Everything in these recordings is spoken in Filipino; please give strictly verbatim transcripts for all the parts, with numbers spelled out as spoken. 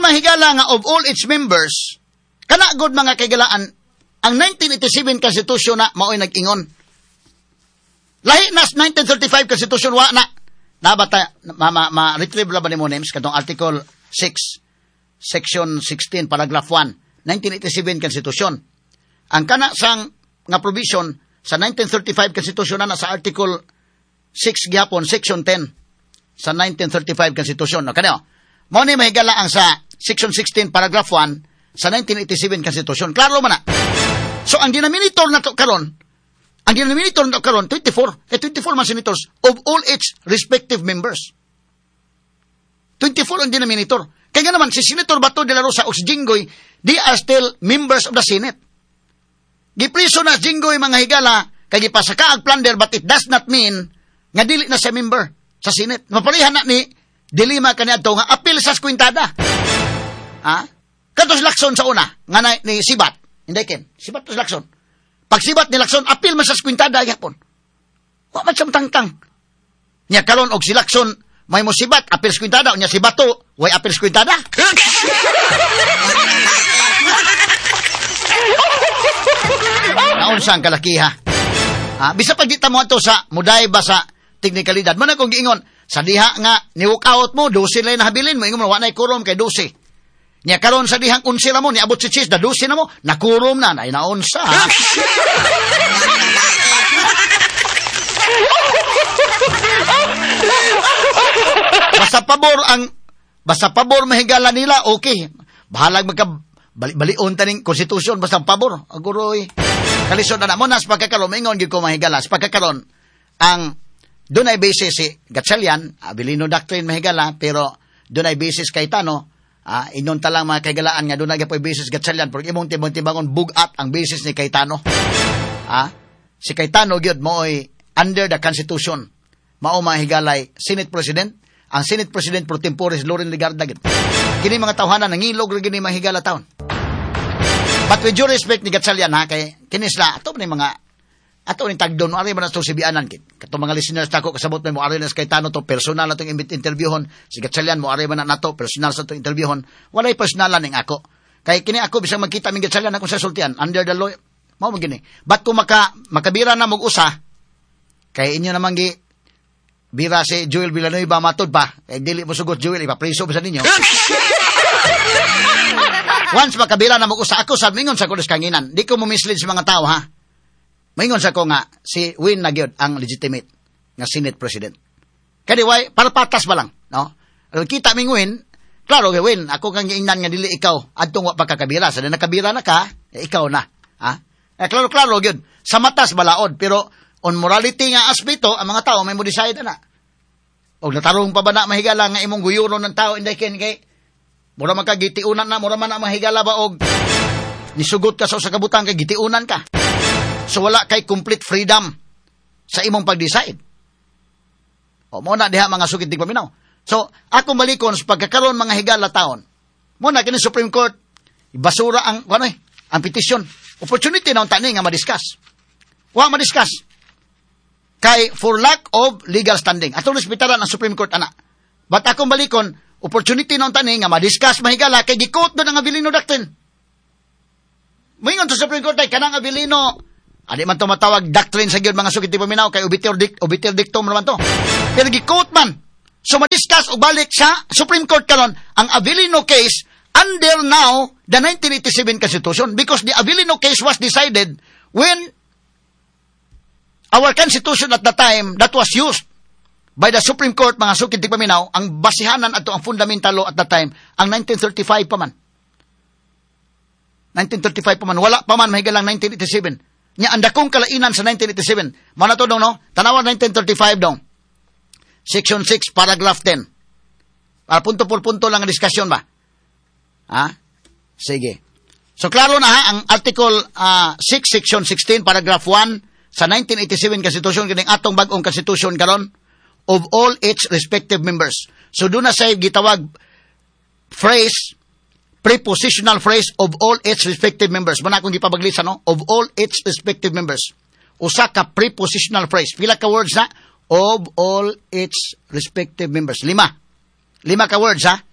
mahigala nga of all its members, kana good mga kaigalaan, ang nineteen eighty-seven Constitution na mao'y nag-ingon. Lahi na nineteen thirty-five Constitution, wa na. Nabata, ma-retrieve ma, ma, ba ni mo names, katong Article six, Section sixteen, Paragraph one, nineteen eighty-seven Constitution. Ang kana sang nga provision sa nineteen thirty-five Constitution na sa Article six gihapon, Section ten, sa nineteen thirty-five Constitution. No, kanyo, mao ni mahigala ang sa Section sixteen, Paragraph one, sa nineteen eighty-seven Constitution. Klaro man na. So, ang denominator na to karon, ang denominator na to karon, twenty-four. Eh, twenty-four man senators of all its respective members. twenty-four ang denominator. Kaya nga naman, si Senator Bato de la Rosa o si Jinggoy, they are still members of the Senate. Gipriso na Jinggoy mga higala, kaya gipasaka ang plunder, but it does not mean nga dili na siya member sa Senate. Mapalihan na ni dilima kanya ito nga apil sa skwintada. Ha? Katos lakson sa una, nga na, ni Sibat. Hindi ken, Sibat tos lakson. Pag Sibat ni lakson, apil man sa skwintada yapon. Wa man siyang tangtang. Nya karon og si lakson, may mo Sibat, apil skwintada, nya si Bato, way apil skwintada. Naon sang kalakiha. Ha, bisa pag di ta mo ato sa muday ba sa teknikalidad. Mo na kung giingon, sa diha nga ni-walk out mo, dosi lay nahabilin mo, ingon mo, wa na'y kurom kay dosi. Niya karon sa dihang unsi ra mo, ni abot si Chis, da dosi na mo, nakurom na, na inaunsa. Basta pabor ang, basta pabor mahigala nila, okay. Bahalag magka, bali-balion taning konstitusyon, basta pabor. Aguroy. Kalisod na na mo, nas pagkakaroon, maingon yun ko mahigala. Sa pagkakaroon, ang, doon ay basis si Gatchalian, Abilino Doctrine mahigala, pero doon ay basis Cayetano, ah, inon talang mga kaigalaan nga doon ay po basis Gatchalian, pero imong tibang-tibangon bugat ang basis ni Cayetano. Ah, si Cayetano gyud mo ay under the Constitution. Mao mahigalay Senate President, ang Senate President pro tempore Loren Legarda gyud. Kini mga tawhanan nangilog ra gini mahigala taon. But with due respect ni Gatchalian ha, kay kinisla ato ni mga ato ni tagdon ari man to sibianan kit. Kato mga listeners tako kasabot mo ari na Cayetano to personal na tong interviewon, si Gatchalian mo ari man na nato personal sa to interviewon. Walay personalan ning ako. Kay kini ako bisang magkita mi Gatchalian ako sa sultian under the law. Mao mo gini. But kung maka makabira na mog usa kay inyo naman gi bira si Joel Villanueva matod pa. Kay dili mo sugot Joel ipapriso ba sa ninyo. Once makabira na mag-usa ako sa mingon sa kulis kanginan, di ko mo mislead sa mga tao ha. Mingon sa ko nga si Win na gyud ang legitimate nga Senate President. Kadi way para patas ba lang, no? Pero kita ming Win, klaro kay Win, ako kang giingnan nga dili ikaw adtong wa pagkakabira, sa nakabira na ka, eh, ikaw na, ha? Eh, klaro klaro gyud. Sa matas balaod, pero on morality nga aspeto, ang mga tao may mo decide na. Og natarong pa ba na mahigala nga imong guyuron ng tao inday ken kay mura man ka gitiunan na, mura man na mahigala ba og nisugot ka sa usa ka butang kay gitiunan ka. So wala kay complete freedom sa imong pag-decide. O mo na diha mga sugid dig paminaw. So ako malikon sa pagkakaroon mga higala taon. Mo na kini Supreme Court ibasura ang ano eh, ang petition. Opportunity na tani nga ma-discuss. Wa ma-discuss. Kay for lack of legal standing. Atong respetaran ang Supreme Court ana. But ako malikon opportunity nung tani nga ma-discuss mahigala kay gikot doon ang Abilino Doctrine. Moingon sa Supreme Court ay kanang Abilino, adi man to matawag doctrine sa gyud mga sugid ti paminaw kay obiter dict obiter dictum naman to. Pero gikot man. So ma-discuss og balik sa Supreme Court karon ang Abilino case under now the nineteen eighty-seven Constitution because the Abilino case was decided when our Constitution at the time that was used by the Supreme Court, mga sukid ti paminaw, ang basihanan ato ang fundamental law at that time, ang nineteen thirty-five pa man. nineteen thirty-five pa man. Wala pa man, mahigalang nineteen eighty-seven. Nya, ang dakong kalainan sa nineteen eighty-seven. Mana to dong, no? Tanawan nineteen thirty-five dong. Section six, paragraph ten. Para punto por punto lang ang diskusyon ba? Ha? Sige. So, klaro na ha, ang Article uh, six, Section sixteen, paragraph one, sa nineteen eighty-seven Constitution, kining atong bagong Constitution karon of all its respective members. So, doon na sa gitawag phrase, prepositional phrase of all its respective members. Muna akong gipabaglisa, no? Of all its respective members. Usa ka prepositional phrase. Pila ka words na? Of all its respective members. Lima. Lima ka words, ha?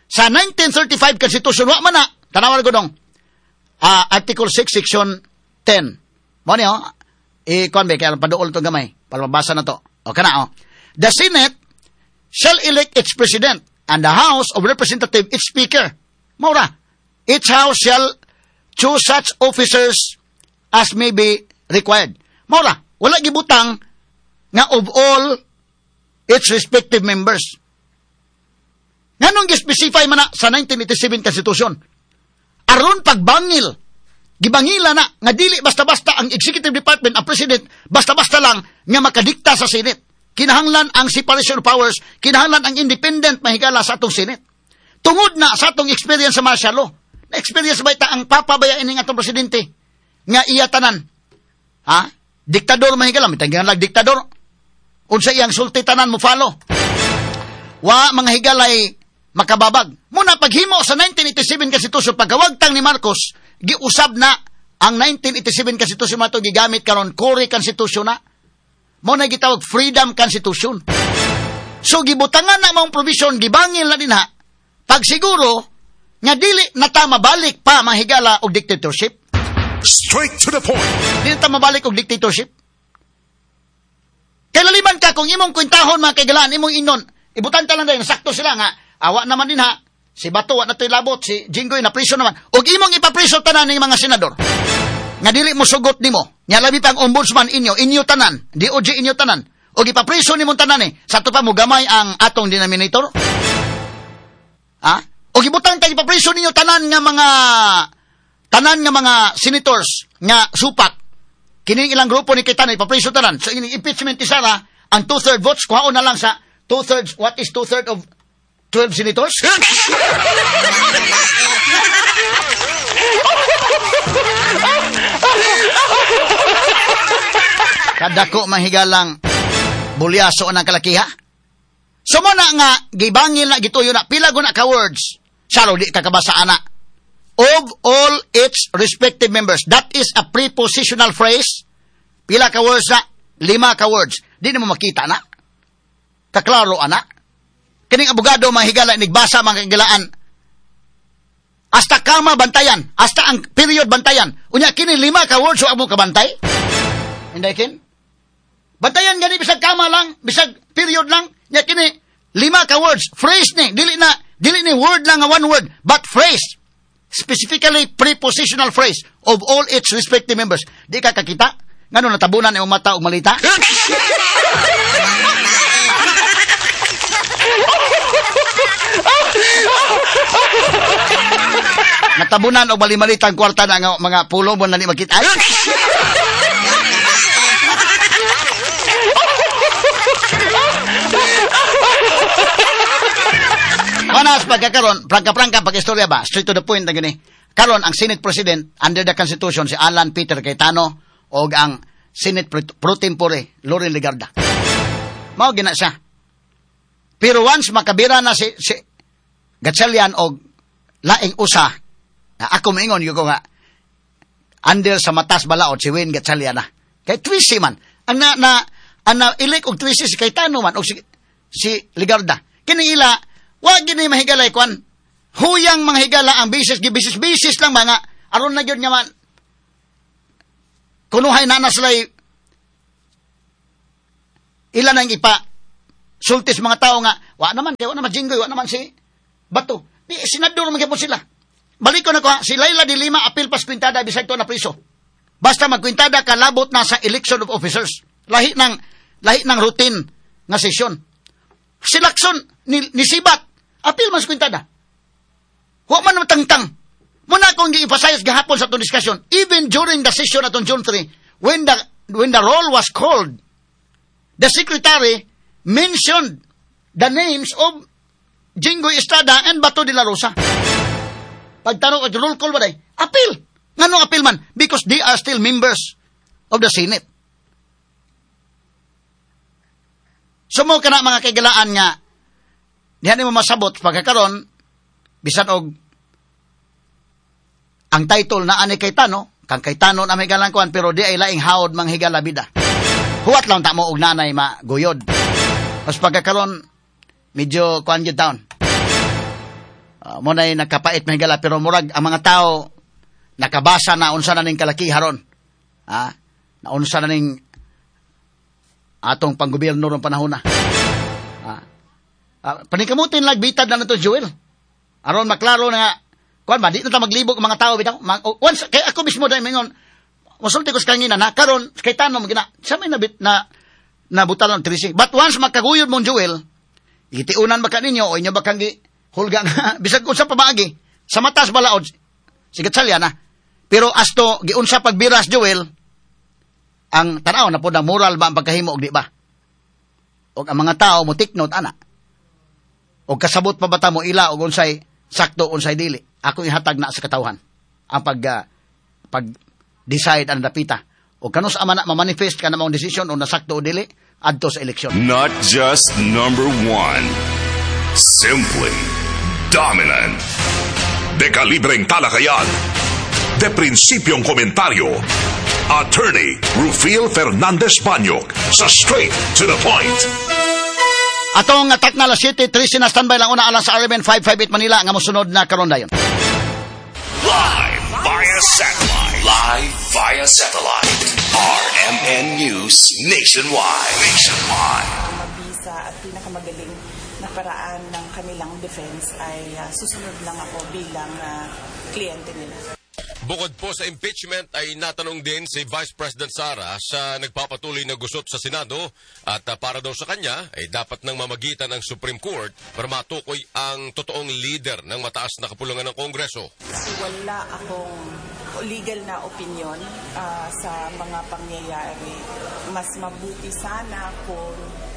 Sa nineteen thirty-five Constitution, wa man na, tanawan ko dong, uh, Article six, Section ten. Mo niyo, i-kon ba, kaya paduol itong gamay, para mabasa na to. O ka na, o. The Senate shall elect its president, and the House of Representatives its speaker. Maura, each house shall choose such officers as may be required. Maura, wala gibutang nga of all its respective members. Nganong gi-specify man na sa nineteen eighty-seven Constitution? Aron pagbangil, gibangila na nga dili basta-basta ang Executive Department, ang President, basta-basta lang nga makadikta sa Senate. Kinahanglan ang separation of powers, kinahanglan ang independent mahigala sa atong Senate. Tungod na sa atong experience sa martial law, na experience ba ita ang papabayain ng atong Presidente nga iya tanan? Ha? Diktador mahigala, mitanggan lang diktador. Unsa iyang sulti tanan mo follow. Wa mga higalay makababag. Muna paghimo sa nineteen eighty-seven Constitution, pagkawagtang ni Marcos, giusab na ang nineteen eighty-seven Constitution mato gigamit karon Core Constitution na. Mo na gitawag Freedom Constitution. So gibutangan na mong provision, gibangil na din ha. Pag siguro nga dili na ta mabalik pa mahigala og dictatorship. Straight to the point. Dili ta mabalik og dictatorship. Kailaliman ka kung imong kwintahon mga kaigalaan, imong inon, ibutan ta lang dahil sakto sila nga, awa naman din ha, si Bato, wa na to'y labot, si Jinggoy na priso naman, og imong ipapriso tanan ng mga senador, nga dili mo sugot nimo, nga labi pang ombudsman inyo, inyo tanan, D O J inyo tanan, og ipapriso nimo tanan eh, sakto pa mo gamay ang atong denominator? Ha? Og ibutan ta ipapriso ninyo tanan nga mga, tanan nga mga senators, nga supak, kining ilang grupo ni Cayetano, ipapriso tanan. So, ining impeachment ni Sara, ang two-third votes, kuhaon na lang sa two-thirds, what is two-third of twelve senators? Kadako mahigalang bulyaso ng kalakiha. So, muna nga, gibangil na, gituyo na, pila ko na ka-words. Saro, di kakabasa na. Of all its respective members. That is a prepositional phrase. Pila ka words na? Lima ka words. Di na mo makita na. Kaklaro ana. Kining abogado mahigala nigbasa mga kagilaan. Hasta kama bantayan. Hasta ang period bantayan. Unya kini lima ka words so amo kabantay. Hindi kin? Bantayan gani bisag kama lang, bisag period lang. Nya kini lima ka words. Phrase ni, dili na dili ni word lang nga one word, but phrase. Specifically prepositional phrase of all its respective members. Di ka kakita? Ngano natabunan ang mata o malita? Natabunan o mali-malita ang kwarta na ng mga pulo mo na ni magkita. Manas pagkakaroon, prangka-prangka pag-istorya ba? Straight to the point na gini. Karon ang Senate President under the Constitution si Alan Peter Cayetano o ang Senate Pro Tempore Loren Legarda. Mao gina siya. Pero once makabira na si, si Gatchalian o laing usa, na ako maingon yung ko nga, under sa matas balaod si Wayne Gatchalian na. Kay Twisi man. Ang na, na, ang na ilik og Twisi si Cayetano man o si, si Legarda. Kini ila, wag gini mahigalay kwan. Huyang mga higala ang bisis, gibisis-bisis lang mga, aron na yun naman. Kunuhay na na sila ilan ang ipa sultis mga tao nga, wa naman, kaya wa naman Jinggoy, wa naman si Bato. Di, senador magyapon sila. Balik ko na ko ha, si Laila de Lima, apil pas kwintada, bisag to na priso. Basta magkwintada ka, labot na sa election of officers. Lahi ng, lahi ng routine nga sesyon. Si Lacson, ni, ni Sibat, apil mas kwintada. Huwag man matangtang. Muna akong gi-emphasize gahapon sa itong discussion, even during the session atong June third, when the, when the roll was called, the secretary mentioned the names of Jinggoy Estrada and Bato de la Rosa. Pagtanong at roll call ba day? Appeal. Ngano appeal man? Because they are still members of the Senate. Sumo ka na mga kaigalaan nga, diyan mo masabot pagkakaroon, bisan og ang title na ani Cayetano, kang Cayetano na may galangkuan, pero di ay laing haod mang higala bida. Huwat lang ta mo og nanay maguyod. Mas pagkakaroon, medyo kuan yun down. Uh, mo na'y nakapait mahigala, pero murag ang mga tao nakabasa na unsa na ning kalakiharon. Ha? Na unsa na ning atong panggobyerno ron panahon na. Ha? Uh, panikamutin lang bitad na nato, Joel. Aron maklaro na kuan ba di na ta maglibog mga tao bitaw. Mag, once kay ako mismo dai mingon mosulti ko sa kanina na karon kay tanom gina sa may nabit na nabutal ng tracing. But once makaguyod mong Joel, itiunan ba kaninyo o inyo ba kang hulga nga bisag unsa pa maagi sa matas balaod sigat salya na. Pero asto giunsa pagbiras Joel ang tanaw na pud ang moral ba ang pagkahimo og di ba? Og ang mga tao mo take note ana. Og kasabot pa bata mo ila og unsay sakto unsay dili. Ako ihatag na sa katawhan ang pag uh, pag decide ang dapita. O kanus ama na ma-manifest ka na mong decision o nasakto o dili adto sa eleksyon. Not just number one. Simply dominant. De kalibreng talakayan. De prinsipyong komentaryo. Attorney Rufil Fernandez Banyok sa Straight to the Point. Atong atak na alas siete trece na standby lang una alas sa R M N five five eight Manila nga mosunod na karon dayon. Live via satellite. Live via satellite. R M N News Nationwide. Nationwide. Mabisa at pinakamagaling na paraan ng kanilang defense ay uh, susunod lang ako bilang uh, kliyente nila. Bukod po sa impeachment ay natanong din si Vice President Sara sa nagpapatuloy na gusot sa Senado at uh, para daw sa kanya ay dapat nang mamagitan ang Supreme Court para matukoy ang totoong leader ng mataas na kapulungan ng Kongreso. Wala akong legal na opinion uh, sa mga pangyayari. Mas mabuti sana kung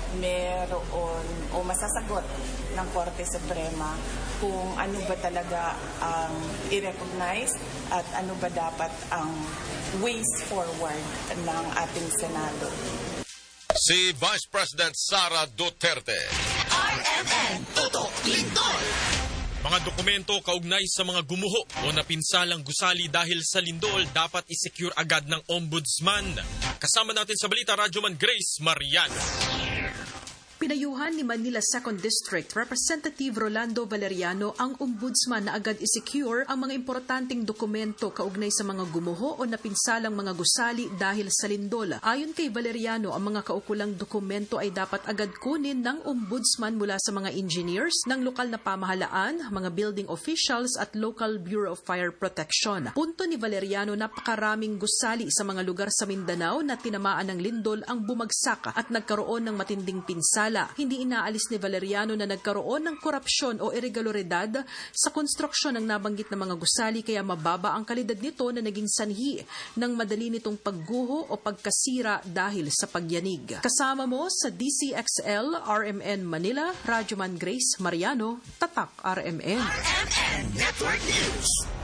meron o masasagot ng Korte Suprema kung ano ba talaga ang i-recognize at ano ba dapat ang ways forward ng ating Senado. Si Vice President Sara Duterte. R M N Tutok Lindol. Mga dokumento kaugnay sa mga gumuho o napinsalang gusali dahil sa lindol dapat isecure agad ng Ombudsman. Kasama natin sa balita, Radyoman Grace Mariano. Pinayuhan ni Manila second District Representative Rolando Valeriano ang ombudsman na agad isecure ang mga importanteng dokumento kaugnay sa mga gumuho o napinsalang mga gusali dahil sa lindol. Ayon kay Valeriano, ang mga kaukulang dokumento ay dapat agad kunin ng ombudsman mula sa mga engineers ng lokal na pamahalaan, mga building officials at local Bureau of Fire Protection. Punto ni Valeriano, napakaraming gusali sa mga lugar sa Mindanao na tinamaan ng lindol ang bumagsak at nagkaroon ng matinding pinsala. Hindi inaalis ni Valeriano na nagkaroon ng korupsyon o irregularidad sa konstruksyon ng nabanggit na mga gusali kaya mababa ang kalidad nito na naging sanhi ng madali nitong pagguho o pagkasira dahil sa pagyanig. Kasama mo sa D C X L, R M N Manila, Radyoman Grace Mariano, Tatak R M N. R M N Network News.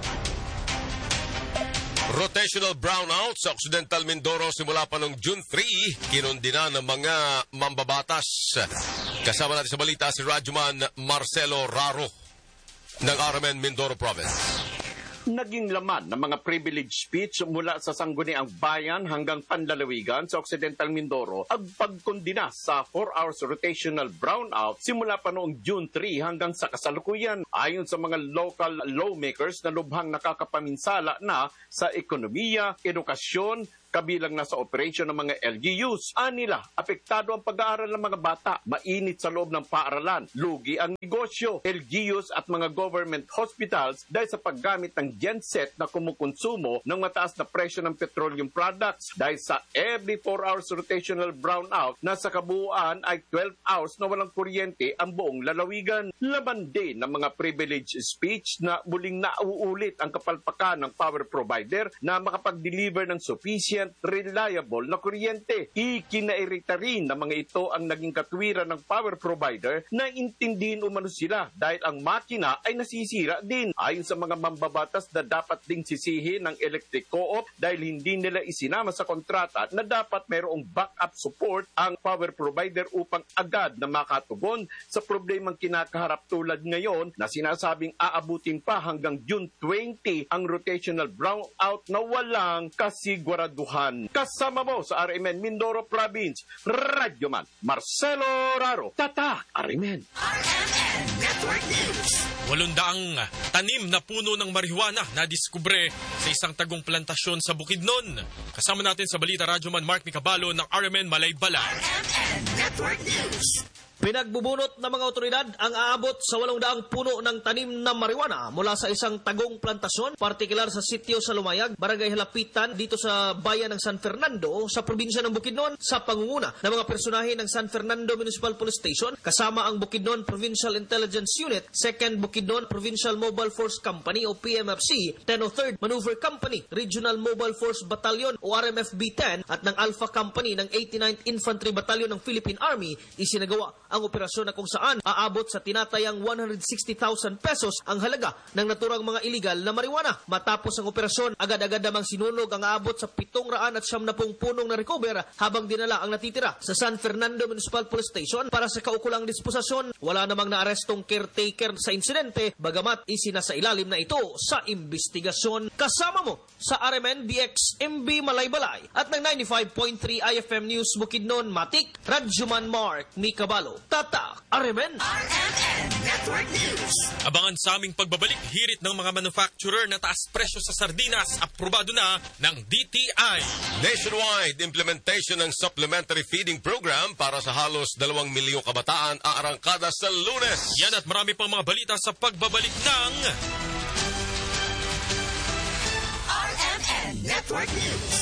Rotational brownout sa Occidental Mindoro simula pa noong June third, kinundina ng mga mambabatas. Kasama natin sa balita si Radyoman Marcelo Raro ng R M N Mindoro Province. Naging laman ng mga privilege speech mula sa Sangguniang Bayan hanggang Panlalawigan sa Occidental Mindoro ang pagkondina sa four hours rotational brownout simula pa noong June third hanggang sa kasalukuyan. Ayon sa mga local lawmakers na lubhang nakakapaminsala na sa ekonomiya, edukasyon, kabilang na sa operasyon ng mga L G Us. Anila, apektado ang pag-aaral ng mga bata, mainit sa loob ng paaralan, lugi ang negosyo, L G Us at mga government hospitals dahil sa paggamit ng genset na kumukonsumo ng mataas na presyo ng petroleum products. Dahil sa every four hours rotational brownout, nasa kabuuan ay twelve hours na walang kuryente ang buong lalawigan. Laban din ng mga privilege speech na muling nauulit ang kapalpakan ng power provider na makapag-deliver ng sufficient reliable na kuryente. Ikinairita rin ng mga ito ang naging katwiran ng power provider na intindihin umano sila dahil ang makina ay nasisira din. Ayon sa mga mambabatas na dapat ding sisihin ng electric co-op dahil hindi nila isinama sa kontrata na dapat mayroong backup support ang power provider upang agad na makatugon sa problemang kinakaharap tulad ngayon na sinasabing aabutin pa hanggang June twentieth ang rotational brownout na walang kasiguraduhan. Kasama mo sa R M N Mindoro Province, Radyoman Marcelo Raro, Tatak R M N. R M N Network News. walondaang tanim na puno ng marijuana na diskubre sa isang tagong plantasyon sa Bukidnon. Kasama natin sa balita Radyoman Mark Micabalo ng R M N Malaybalay. Network News. Pinagbubunot ng mga otoridad ang aabot sa walong daang puno ng tanim na marijuana mula sa isang tagong plantasyon, partikular sa sitio sa Lumayag, Barangay Halapitan, dito sa bayan ng San Fernando, sa probinsya ng Bukidnon, sa pangunguna ng mga personahe ng San Fernando Municipal Police Station, kasama ang Bukidnon Provincial Intelligence Unit, second Bukidnon Provincial Mobile Force Company o P M F C, ten oh third Maneuver Company, Regional Mobile Force Battalion o R M F B ten at ng Alpha Company ng eighty-ninth Infantry Battalion ng Philippine Army, isinagawa ang operasyon na kung saan aabot sa tinatayang one hundred sixty thousand pesos ang halaga ng naturang mga illegal na marijuana. Matapos ang operasyon, agad-agad namang sinunog ang aabot sa pitong raan at siyam na pung punong na recover habang dinala ang natitira sa San Fernando Municipal Police Station para sa kaukulang disposasyon. Wala namang naarestong caretaker sa insidente, bagamat isinasa ilalim na ito sa investigasyon. Kasama mo sa R M N D X M B Malaybalay at ng ninety-five point three I F M News Bukidnon, Matik, Radyoman Mark Micabalo. Tatak, R M N. R M N Network News. Abangan sa aming pagbabalik, hirit ng mga manufacturer na taas presyo sa sardinas, aprobado na ng D T I. Nationwide implementation ng supplementary feeding program para sa halos dalawang milyong kabataan aarangkada sa Lunes. Yan at marami pang mga balita sa pagbabalik ng R M N Network News.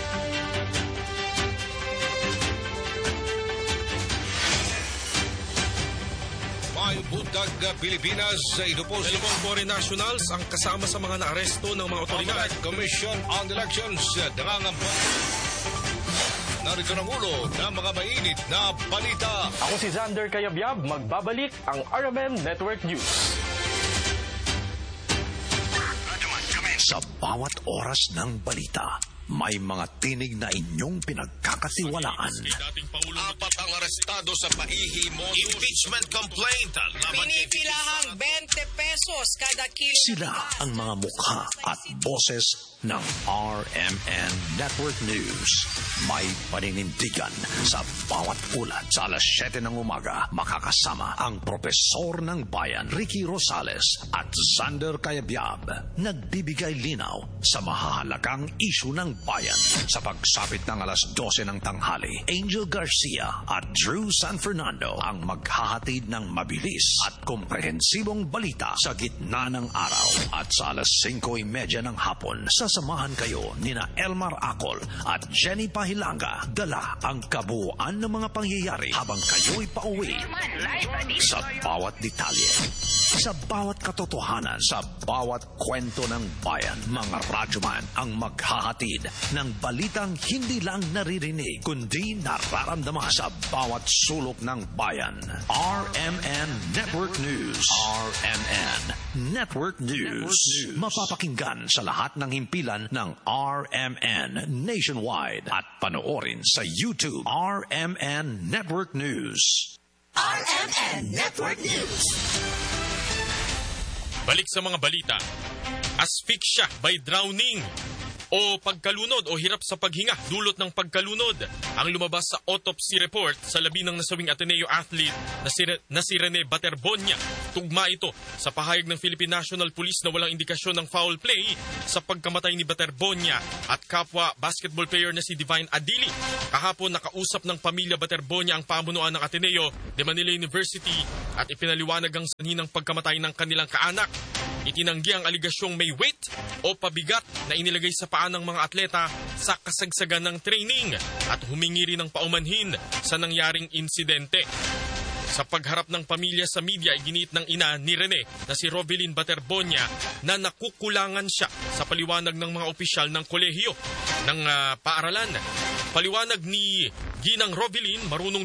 May buntag Pilipinas sa ito po si dalawang foreign nationals ang kasama sa mga naaresto ng mga otoridad. Commission on Elections nangangamba. Narito ng ulo ng mga mainit na balita. Ako si Xander Cayabyab, magbabalik ang R M N Network News. Sa bawat oras ng balita, may mga tinig na inyong pinagkakatiwalaan. Apat ang arestado sa paihi mo. Impeachment complaint. Pinipilahang twenty pesos kada kilo. Sila ang mga mukha at boses ng R M N Network News. May paninindigan sa bawat ulat. Sa alas siyete ng umaga, makakasama ang Propesor ng Bayan, Ricky Rosales at Xander Cayabyab. Nagbibigay linaw sa mahahalagang isyu ng bayan. Sa pagsapit ng alas dose ng tanghali, Angel Garcia at Drew San Fernando ang maghahatid ng mabilis at komprehensibong balita sa gitna ng araw. At sa alas singko trenta ng hapon, sasamahan kayo nina Elmar Acol at Jenny Pahilanga. Dala ang kabuuan ng mga pangyayari habang kayo'y pauwi. Sa bawat detalye, sa bawat katotohanan, sa bawat kwento ng bayan, mga radyoman ang maghahatid ng balitang hindi lang naririnig, kundi nararamdaman sa bawat sulok ng bayan. R M N Network News. R M N Network News. Mapapakinggan sa lahat ng himpilan ng R M N nationwide at panoorin sa YouTube. R M N Network News. R M N Network News. Balik sa mga balita. Asphyxia by drowning o pagkalunod o hirap sa paghinga dulot ng pagkalunod ang lumabas sa autopsy report sa labi ng nasawing Ateneo athlete na si, na si Rene Baterbonia. Tugma ito sa pahayag ng Philippine National Police na walang indikasyon ng foul play sa pagkamatay ni Baterbonia at kapwa basketball player na si Divine Adili. Kahapon nakausap ng pamilya Baterbonia ang pamunuan ng Ateneo de Manila University at ipinaliwanag ang sanhi ng pagkamatay ng kanilang kaanak. Itinanggi ang aligasyong may weight o pabigat na inilagay sa paa ng mga atleta sa kasagsagan ng training at humingi rin ng paumanhin sa nangyaring insidente. Sa pagharap ng pamilya sa media, iginit ng ina ni Rene na si Rovelyn Baterbonia na nakukulangan siya sa paliwanag ng mga opisyal ng kolehiyo ng uh, paaralan. Paliwanag ni Ginang Rovelyn, marunong